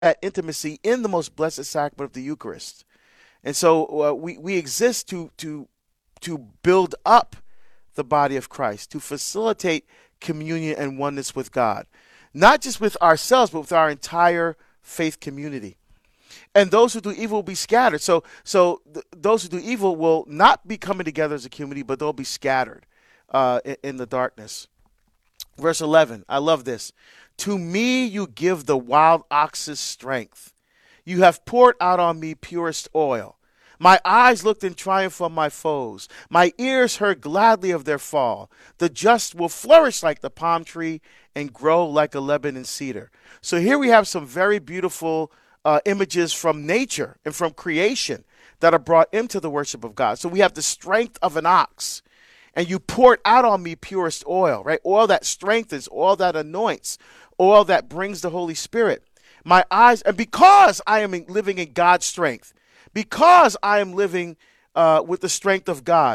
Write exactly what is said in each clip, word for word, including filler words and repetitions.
that intimacy in the most blessed sacrament of the Eucharist. And so uh, we, we exist to, to, to build up the body of Christ, to facilitate communion and oneness with God, not just with ourselves, but with our entire faith community. And those who do evil will be scattered. So, so th- those who do evil will not be coming together as a community, but they'll be scattered uh, in, in the darkness. Verse eleven, I love this. To me you give the wild ox's strength. You have poured out on me purest oil. My eyes looked in triumph on my foes. My ears heard gladly of their fall. The just will flourish like the palm tree and grow like a Lebanon cedar. So here we have some very beautiful uh, images from nature and from creation that are brought into the worship of God. So we have the strength of an ox. And you poured out on me purest oil, right? Oil that strengthens, oil that anoints, oil that brings the Holy Spirit. My eyes, and because I am living in God's strength, because I am living uh, with the strength of God,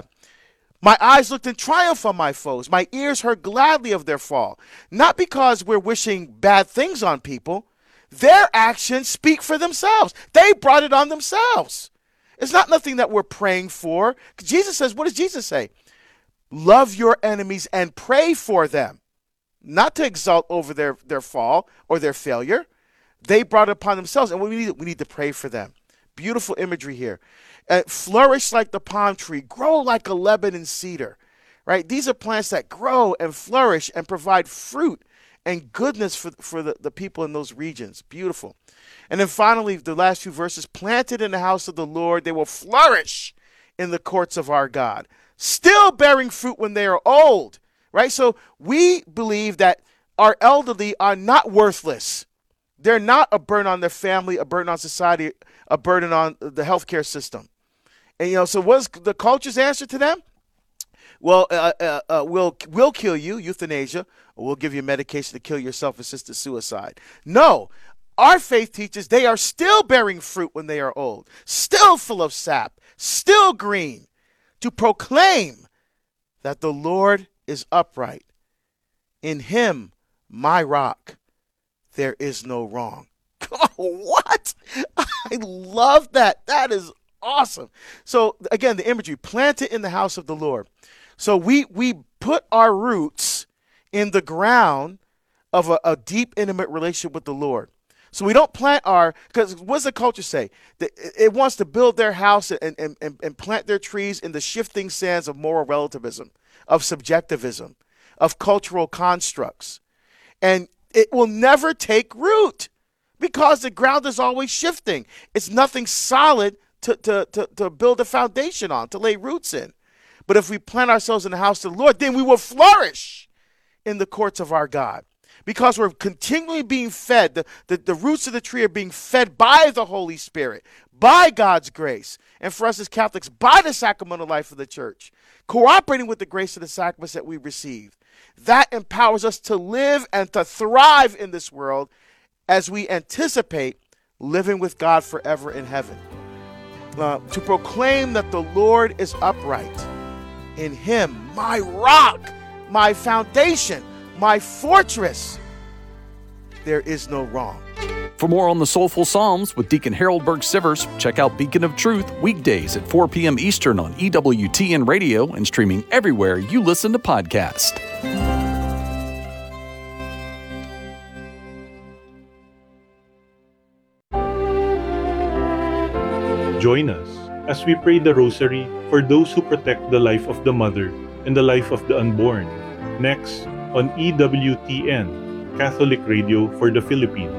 my eyes looked in triumph on my foes. My ears heard gladly of their fall. Not because we're wishing bad things on people. Their actions speak for themselves. They brought it on themselves. It's not nothing that we're praying for. Jesus says, what does Jesus say? Love your enemies and pray for them, not to exult over their, their fall or their failure. They brought it upon themselves, and we need, we need to pray for them. Beautiful imagery here. Uh, flourish like the palm tree, grow like a Lebanon cedar, right? These are plants that grow and flourish and provide fruit and goodness for, for the, the people in those regions. Beautiful. And then finally, the last few verses, planted in the house of the Lord, they will flourish in the courts of our God, still bearing fruit when they are old, right? So we believe that our elderly are not worthless. They're not a burden on their family, a burden on society, a burden on the healthcare system. And, you know, so what's the culture's answer to them? Well, uh, uh, uh, we'll, we'll kill you, euthanasia, or we'll give you medication to kill yourself, assisted suicide. No, our faith teaches they are still bearing fruit when they are old, still full of sap, still green, to proclaim that the Lord is upright. In him, my rock, there is no wrong. What? I love that. That is awesome. So again, the imagery, planted in the house of the Lord. So we we put our roots in the ground of a, a deep, intimate relationship with the Lord. So we don't plant our, because what does the culture say? That it wants to build their house and, and, and, and plant their trees in the shifting sands of moral relativism, of subjectivism, of cultural constructs. And it will never take root because the ground is always shifting. It's nothing solid to, to, to, to build a foundation on, to lay roots in. But if we plant ourselves in the house of the Lord, then we will flourish in the courts of our God. Because we're continually being fed, the, the, the roots of the tree are being fed by the Holy Spirit, by God's grace. And for us as Catholics, by the sacramental life of the church, cooperating with the grace of the sacraments that we receive. That empowers us to live and to thrive in this world as we anticipate living with God forever in heaven. Uh, to proclaim that the Lord is upright. In him, my rock, my foundation, my fortress, there is no wrong. For more on the Soulful Psalms with Deacon Harold Burke-Sivers, check out Beacon of Truth weekdays at four p.m. Eastern on E W T N Radio and streaming everywhere you listen to podcasts. Join us as we pray the Rosary for those who protect the life of the mother and the life of the unborn. Next, on E W T N, Catholic Radio for the Philippines.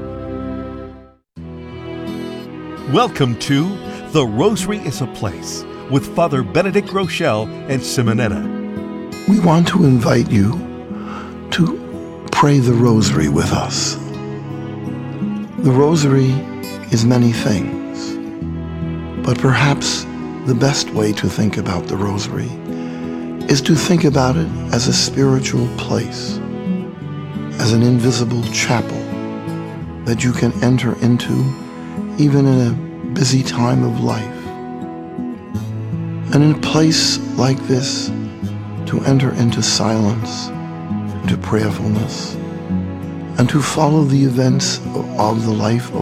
Welcome to The Rosary is a Place with Father Benedict Rochelle and Simonetta. We want to invite you to pray the Rosary with us. The Rosary is many things, but perhaps the best way to think about the Rosary is to think about it as a spiritual place, as an invisible chapel that you can enter into even in a busy time of life. And in a place like this, to enter into silence, into prayerfulness, and to follow the events of the life of